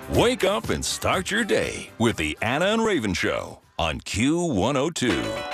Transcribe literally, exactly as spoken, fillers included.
Wake up and start your day with the Anna and Raven Show on Q one oh two.